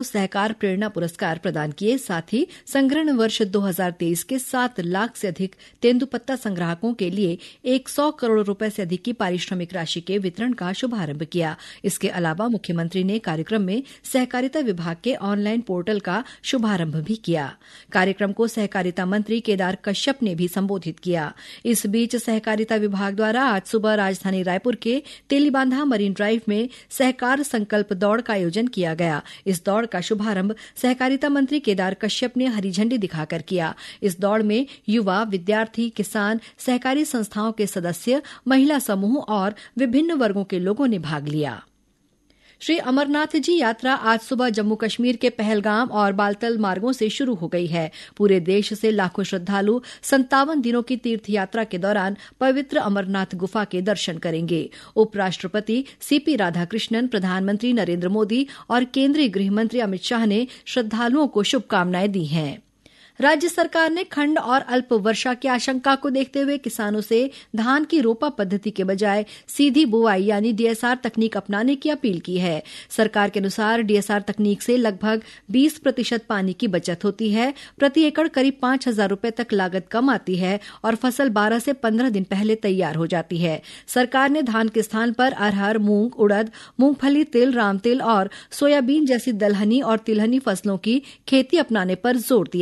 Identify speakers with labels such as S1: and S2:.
S1: सहकार प्रेरणा पुरस्कार प्रदान किए। साथ ही संग्रहण वर्ष 2023 के 7 लाख से अधिक तेंदुपत्ता संग्राहकों के लिए 100 करोड़ रुपए से अधिक की पारिश्रमिक राशि के वितरण का शुभारंभ किया। इसके अलावा मुख्यमंत्री ने कार्यक्रम में सहकारिता विभाग के ऑनलाइन पोर्टल का शुभारंभ भी किया। कार्यक्रम को सहकारिता मंत्री केदार कश्यप ने भी संबोधित किया। इस बीच सहकारिता विभाग द्वारा आज सुबह राजधानी रायपुर के तेलीबांधा मरीन ड्राइव में सहकार संकल्प दौड़ का आयोजन किया गया। इस दौड़ का शुभारंभ सहकारिता मंत्री केदार कश्यप ने हरी झंडी दिखाकर किया। इस दौड़ में युवा, विद्यार्थी, किसान, सहकारी संस्थाओं के सदस्य, महिला समूह और विभिन्न वर्गों के लोगों ने भाग लिया। श्री अमरनाथ जी यात्रा आज सुबह जम्मू कश्मीर के पहलगाम और बालतल मार्गों से शुरू हो गई है। पूरे देश से लाखों श्रद्धालु 57 दिनों की तीर्थ यात्रा के दौरान पवित्र अमरनाथ गुफा के दर्शन करेंगे। उपराष्ट्रपति सीपी राधाकृष्णन, प्रधानमंत्री नरेंद्र मोदी और केंद्रीय गृह मंत्री अमित शाह ने श्रद्धालुओं को शुभकामनाएं दी हैं। राज्य सरकार ने ठंड और अल्प वर्षा की आशंका को देखते हुए किसानों से धान की रोपा पद्धति के बजाय सीधी बुआई यानी डीएसआर तकनीक अपनाने की अपील की है। सरकार के अनुसार डीएसआर तकनीक से लगभग 20% पानी की बचत होती है। प्रति एकड़ करीब 5,000 रुपए तक लागत कम आती है और फसल 12 से 15 दिन पहले तैयार हो जाती है। सरकार ने धान के स्थान पर अरहर, मूंग, उड़द, मूंगफली, तिल, रामतिल और सोयाबीन जैसी दलहनी और तिलहनी फसलों की खेती अपनाने पर जोर दिया